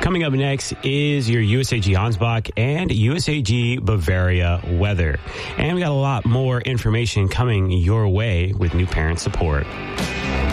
Coming up next is your USAG Ansbach and USAG Bavaria weather. And we got a lot more information coming your way with new parent support.